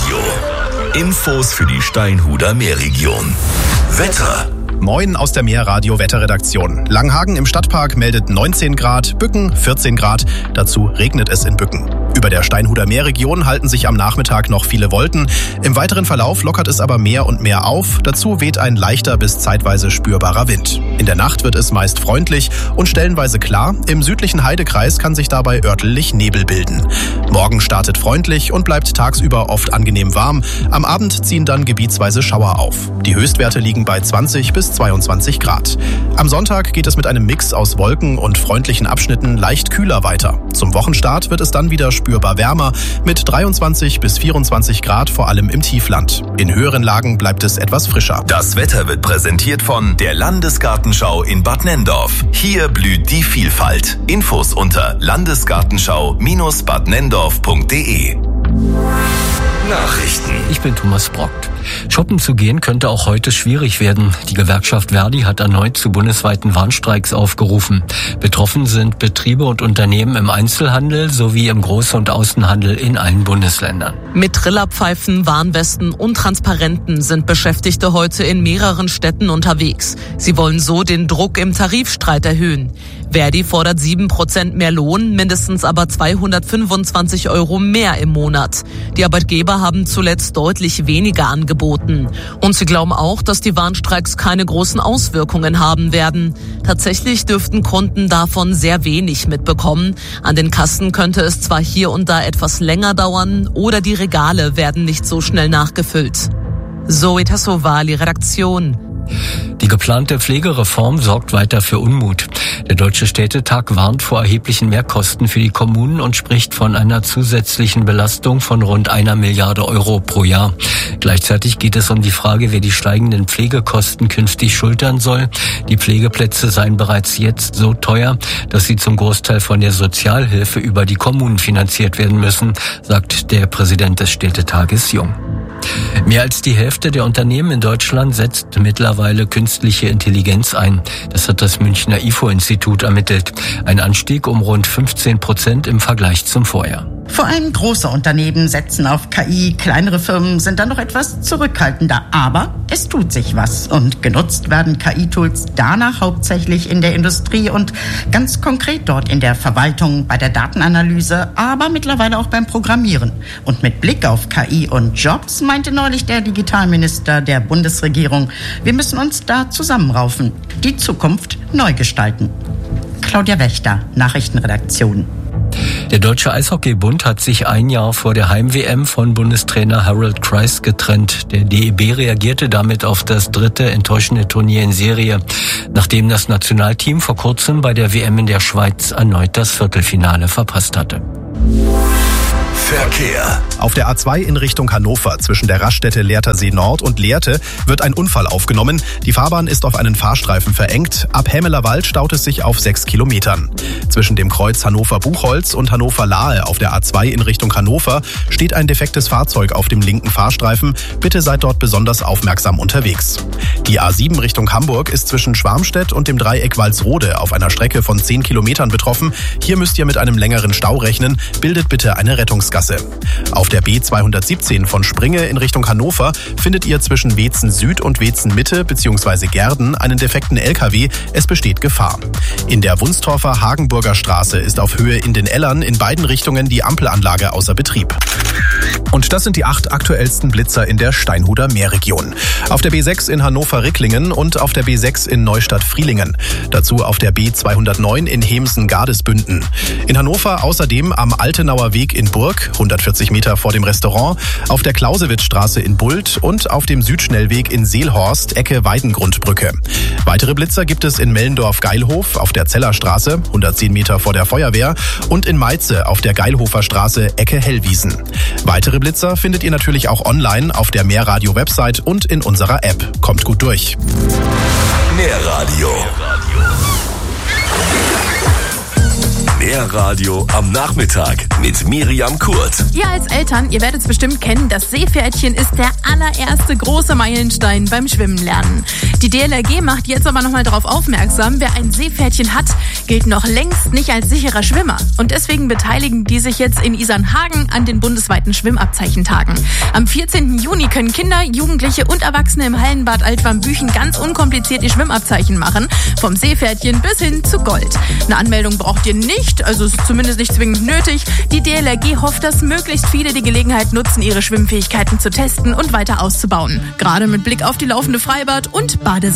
Meerradio. Infos für die Steinhuder Meerregion. Wetter. Moin aus der Meerradio-Wetterredaktion. Langhagen im Stadtpark meldet 19 Grad, Bücken 14 Grad. Dazu regnet es in Bücken. Über der Steinhuder Meerregion halten sich am Nachmittag noch viele Wolken. Im weiteren Verlauf lockert es aber mehr und mehr auf. Dazu weht ein leichter bis zeitweise spürbarer Wind. In der Nacht wird es meist freundlich und stellenweise klar. Im südlichen Heidekreis kann sich dabei örtlich Nebel bilden. Morgen startet freundlich und bleibt tagsüber oft angenehm warm. Am Abend ziehen dann gebietsweise Schauer auf. Die Höchstwerte liegen bei 20 bis 22 Grad. Am Sonntag geht es mit einem Mix aus Wolken und freundlichen Abschnitten leicht kühler weiter. Zum Wochenstart wird es dann wieder spürbar wärmer mit 23 bis 24 Grad, vor allem im Tiefland. In höheren Lagen bleibt es etwas frischer. Das Wetter wird präsentiert von der Landesgartenschau in Bad Nenndorf. Hier blüht die Vielfalt. Infos unter landesgartenschau-badnenndorf.de. Nachrichten. Ich bin Thomas Brockt. Shoppen zu gehen könnte auch heute schwierig werden. Die Gewerkschaft Verdi hat erneut zu bundesweiten Warnstreiks aufgerufen. Betroffen sind Betriebe und Unternehmen im Einzelhandel sowie im Groß- und Außenhandel in allen Bundesländern. Mit Trillerpfeifen, Warnwesten und Transparenten sind Beschäftigte heute in mehreren Städten unterwegs. Sie wollen so den Druck im Tarifstreit erhöhen. Verdi fordert 7% mehr Lohn, mindestens aber 225 € mehr im Monat. Die Arbeitgeber haben zuletzt deutlich weniger angeboten. Und sie glauben auch, dass die Warnstreiks keine großen Auswirkungen haben werden. Tatsächlich dürften Kunden davon sehr wenig mitbekommen. An den Kassen könnte es zwar hier und da etwas länger dauern oder die Regale werden nicht so schnell nachgefüllt. Zoe Tassovali, Redaktion. Die geplante Pflegereform sorgt weiter für Unmut. Der Deutsche Städtetag warnt vor erheblichen Mehrkosten für die Kommunen und spricht von einer zusätzlichen Belastung von rund 1 Milliarde € pro Jahr. Gleichzeitig geht es um die Frage, wer die steigenden Pflegekosten künftig schultern soll. Die Pflegeplätze seien bereits jetzt so teuer, dass sie zum Großteil von der Sozialhilfe über die Kommunen finanziert werden müssen, sagt der Präsident des Städtetages Jung. Mehr als die Hälfte der Unternehmen in Deutschland setzt mittlerweile künstliche Intelligenz ein. Das hat das Münchner IFO-Institut ermittelt. Ein Anstieg um rund 15% im Vergleich zum Vorjahr. Vor allem große Unternehmen setzen auf KI, kleinere Firmen sind dann noch etwas zurückhaltender. Aber es tut sich was und genutzt werden KI-Tools danach hauptsächlich in der Industrie und ganz konkret dort in der Verwaltung, bei der Datenanalyse, aber mittlerweile auch beim Programmieren. Und mit Blick auf KI und Jobs meinte neulich der Digitalminister der Bundesregierung, wir müssen uns da zusammenraufen, die Zukunft neu gestalten. Claudia Wächter, Nachrichtenredaktion. Der Deutsche Eishockeybund hat sich ein Jahr vor der Heim-WM von Bundestrainer Harold Kreis getrennt. Der DEB reagierte damit auf das 3. enttäuschende Turnier in Serie, nachdem das Nationalteam vor kurzem bei der WM in der Schweiz erneut das Viertelfinale verpasst hatte. Verkehr. Auf der A2 in Richtung Hannover zwischen der Raststätte Lehrtersee Nord und Lehrte wird ein Unfall aufgenommen. Die Fahrbahn ist auf einen Fahrstreifen verengt. Ab Hämelerwald staut es sich auf 6 Kilometern. Zwischen dem Kreuz Hannover-Buchholz und Hannover-Lahe auf der A2 in Richtung Hannover steht ein defektes Fahrzeug auf dem linken Fahrstreifen. Bitte seid dort besonders aufmerksam unterwegs. Die A7 Richtung Hamburg ist zwischen Schwarmstedt und dem Dreieck Walsrode auf einer Strecke von 10 Kilometern betroffen. Hier müsst ihr mit einem längeren Stau rechnen. Bildet bitte eine Rettungsgasse. Auf der B217 von Springe in Richtung Hannover findet ihr zwischen Weetzen Süd und Weetzen Mitte bzw. Gerden einen defekten LKW. Es besteht Gefahr. In der Wunstorfer Hagenburger Straße ist auf Höhe in den Ellern in beiden Richtungen die Ampelanlage außer Betrieb. Und das sind die 8 aktuellsten Blitzer in der Steinhuder Meerregion. Auf der B6 in Hannover-Ricklingen und auf der B6 in Neustadt-Frielingen. Dazu auf der B209 in Hemsen-Gardesbünden. In Hannover außerdem am Altenauer Weg in Burg, 140 Meter vor dem Restaurant, auf der Clausewitzstraße in Bult und auf dem Südschnellweg in Seelhorst, Ecke Weidengrundbrücke. Weitere Blitzer gibt es in Mellendorf-Geilhof auf der Zellerstraße, 110 Meter vor der Feuerwehr und in Meize auf der Geilhofer Straße, Ecke Hellwiesen. Weitere Blitzer findet ihr natürlich auch online auf der Meerradio-Website und in unserer App. Kommt gut durch. Meerradio. Der Radio am Nachmittag mit Miriam Kurt. Ihr als Eltern, ihr werdet es bestimmt kennen, das Seepferdchen ist der allererste große Meilenstein beim Schwimmen lernen. Die DLRG macht jetzt aber nochmal darauf aufmerksam, wer ein Seepferdchen hat, gilt noch längst nicht als sicherer Schwimmer. Und deswegen beteiligen die sich jetzt in Isernhagen an den bundesweiten Schwimmabzeichentagen. Am 14. Juni können Kinder, Jugendliche und Erwachsene im Hallenbad Altwarmbüchen ganz unkompliziert die Schwimmabzeichen machen. Vom Seepferdchen bis hin zu Gold. Eine Anmeldung braucht ihr nicht, also ist zumindest nicht zwingend nötig. Die DLRG hofft, dass möglichst viele die Gelegenheit nutzen, ihre Schwimmfähigkeiten zu testen und weiter auszubauen. Gerade mit Blick auf die laufende Freibad- und Badesee.